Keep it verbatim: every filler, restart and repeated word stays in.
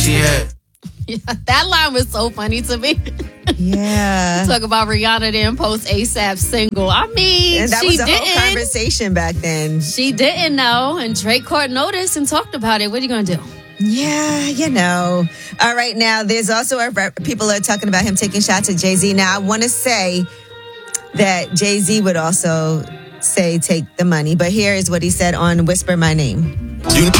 she at? Yeah, that line was so funny to me. Yeah. Talk about Rihanna didn't post ASAP single. I mean, And that she was a didn't. whole conversation back then. She didn't know, and Drake caught notice and talked about it. What are you going to do? Yeah, you know. All right, now, there's also, a, people are talking about him taking shots at Jay-Z. Now, I want to say that Jay-Z would also say take the money, but here is what he said on Whisper My Name.